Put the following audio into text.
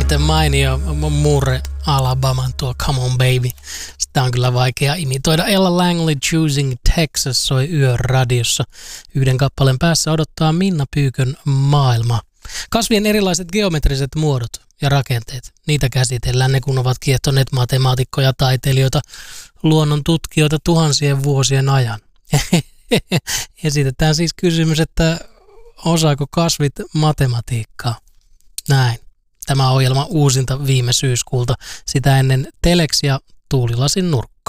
sitten mainio murre Alabaman tuo Come on Baby. Sitä on kyllä vaikea imitoida. Ella Langley Choosing Texas soi Yöradiossa. Yhden kappaleen päässä odottaa Minna Pyykön maailma. Kasvien erilaiset geometriset muodot ja rakenteet. Niitä käsitellään, ne kun ovat kiehtoneet matemaatikkoja, taiteilijoita, luonnon tutkijoita tuhansien vuosien ajan. Esitetään siis kysymys, että osaako kasvit matematiikkaa? Näin. Tämä ohjelma uusinta viime syyskuulta. Sitä ennen Telex ja Tuulilasin nurkka.